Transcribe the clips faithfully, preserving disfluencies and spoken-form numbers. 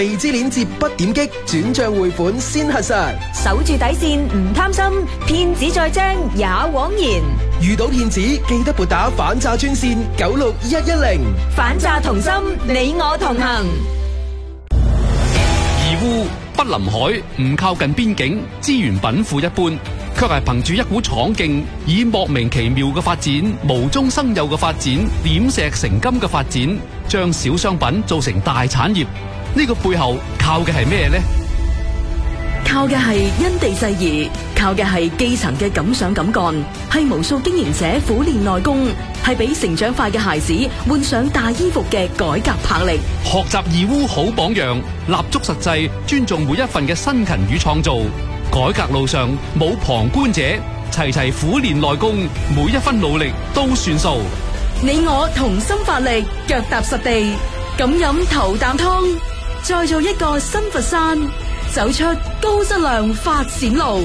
地支鏈接不點擊轉賬匯款先核實， 守住底線唔貪心，騙子再精也枉然。 遇到騙子記得撥打反詐專線九六一一零， 反詐同心，你我同行。 義烏不臨海，唔靠近邊境，資源稟賦一般，卻係憑住一股闖勁，以莫名其妙嘅發展、無中生有嘅發展、點石成金嘅發展，將小商品做成大產業。呢個背後靠嘅係咩呢？ 靠嘅係因地制宜，靠嘅係基層嘅敢想敢幹，係無數經營者苦練內功，係俾成長快嘅孩子換上大衣服嘅改革魄力。 學習義烏好榜樣，立足實際，尊重每一份嘅辛勤與創造。改革路上冇旁觀者，齊齊苦練內功，每一分努力都算數。 你我同心發力，腳踏實地，敢飲頭啖湯，再做一個新佛山，走出高質量發展路。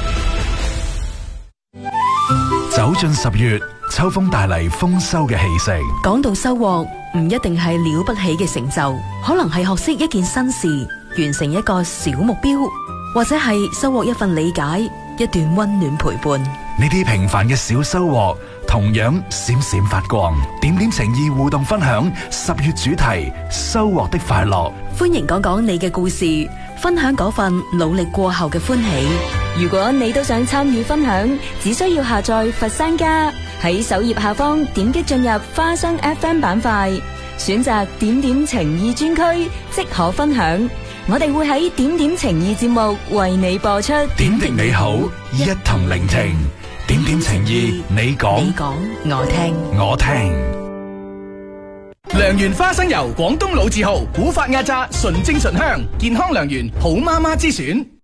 走進十月，秋風帶嚟豐收嘅氣息。 講到收穫，唔一定係了不起嘅成就，可能係學識一件新事，完成一個小目標，或者係收穫一份理解，一段溫暖陪伴。 呢啲平凡嘅小收穫，同樣閃閃發光。點點情意互動分享十月主題：收穫的快樂。 歡迎講講你嘅故事，分享嗰份努力過後嘅歡喜。 如果你都想參與分享，只需要下載佛山家，喺首頁下方點擊進入花生 F M 板塊，選擇點點情意專區，即可分享。我哋會喺點點情意節目為你播出。 點滴你好，一同聆聽。點點情意，你講， 你講，我聽， 我聽。 良緣花生油，廣東老字號，古法壓榨，純正醇香，健康良緣，好媽媽之選。